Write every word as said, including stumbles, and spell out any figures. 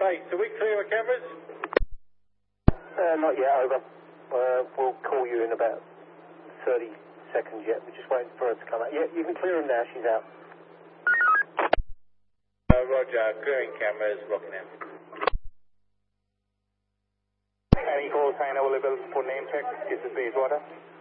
base. Do we clear our cameras? Uh, not yet, over. Uh, we'll call you in about thirty seconds yet. We're just waiting for her to come out. Yeah, you can clear them now. She's out. Uh, roger. Clearing cameras. Rocking in. Any call sign available for name check? This is Bayswater.